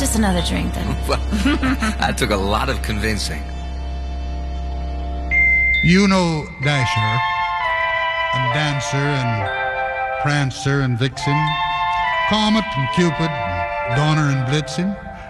just another drink then. Well, that took a lot of convincing. You know Dasher, and Dancer, and Prancer, and Vixen, Comet, and Cupid, and Donner, and Blitzen.